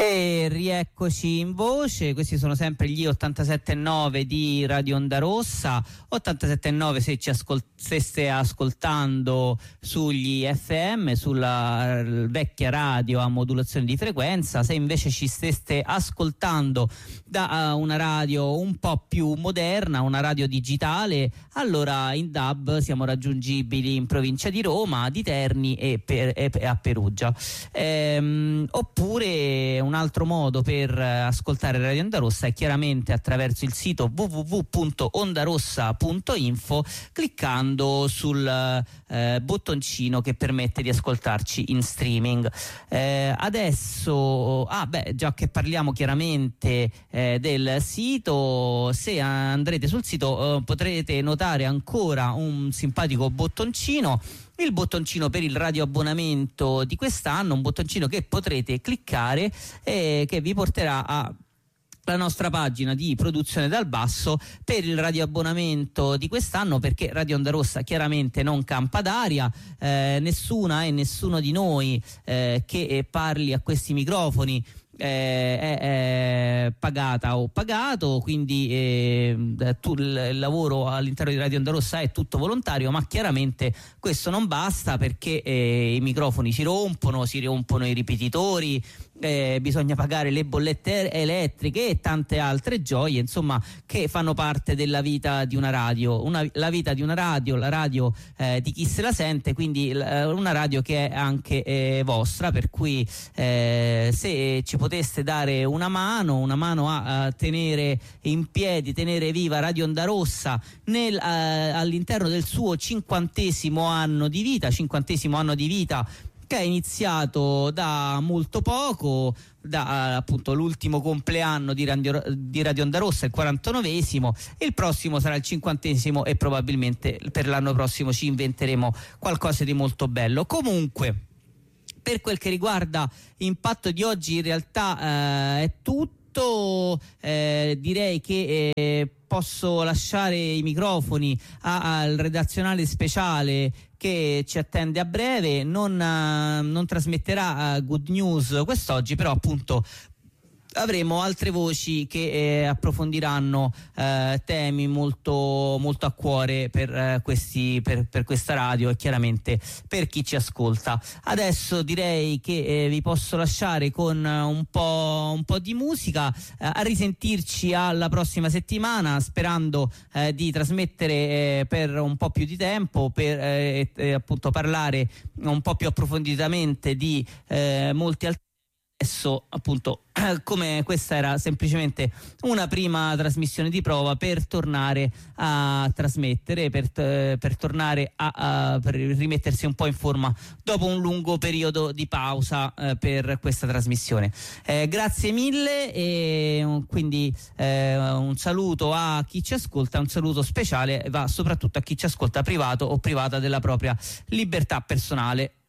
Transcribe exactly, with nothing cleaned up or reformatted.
E rieccoci in voce, questi sono sempre gli ottantasette virgola nove di Radio Onda Rossa, ottantasette virgola nove se ci ascol- stesse ascoltando sugli F M, sulla uh, vecchia radio a modulazione di frequenza, se invece ci steste ascoltando da uh, una radio un po' più moderna, una radio digitale, allora in D A B siamo raggiungibili in provincia di Roma, di Terni e, per, e a Perugia. Ehm, oppure un altro modo per ascoltare Radio Onda Rossa è chiaramente attraverso il sito w w w punto ondarossa punto info, cliccando sul eh, bottoncino che permette di ascoltarci in streaming. Eh, adesso, ah beh, già che parliamo chiaramente eh, del sito, se andrete sul sito eh, potrete notare ancora un simpatico bottoncino, il bottoncino per il radioabbonamento di quest'anno, un bottoncino che potrete cliccare e che vi porterà a la nostra pagina di produzione dal basso per il radioabbonamento di quest'anno, perché Radio Onda Rossa chiaramente non campa d'aria, eh, nessuna e nessuno di noi eh, che parli a questi microfoni Eh, è, è pagata o pagato, quindi eh, tu, il lavoro all'interno di Radio Onda Rossa è tutto volontario, ma chiaramente questo non basta, perché eh, i microfoni si rompono, si rompono i ripetitori, eh, bisogna pagare le bollette elettriche e tante altre gioie, insomma, che fanno parte della vita di una radio, una, la vita di una radio, la radio eh, di chi se la sente, quindi l- una radio che è anche eh, vostra, per cui eh, se ci poteste dare una mano, una mano a, a tenere in piedi, tenere viva Radio Onda Rossa nel, eh, all'interno del suo cinquantesimo anno di vita, cinquantesimo anno di vita che è iniziato da molto poco, da appunto l'ultimo compleanno di Radio, di Radio Onda Rossa, il quarantanovesimo, il prossimo sarà il cinquantesimo e probabilmente per l'anno prossimo ci inventeremo qualcosa di molto bello. Comunque, per quel che riguarda Impatto di oggi, in realtà eh, è tutto. Eh, direi che eh, posso lasciare i microfoni a, al redazionale speciale che ci attende a breve. Non, uh, non trasmetterà uh, Good News quest'oggi, però appunto avremo altre voci che eh, approfondiranno eh, temi molto, molto a cuore per, eh, questi, per, per questa radio e chiaramente per chi ci ascolta. Adesso direi che eh, vi posso lasciare con un po', un po' di musica, eh, a risentirci alla prossima settimana, sperando eh, di trasmettere eh, per un po' più di tempo, per eh, eh, appunto parlare un po' più approfonditamente di eh, molti altri. Adesso appunto, come questa era semplicemente una prima trasmissione di prova per tornare a trasmettere, per, per tornare a, a per rimettersi un po' in forma dopo un lungo periodo di pausa eh, per questa trasmissione. Eh, grazie mille, e quindi eh, un saluto a chi ci ascolta, un saluto speciale va soprattutto a chi ci ascolta privato o privata della propria libertà personale.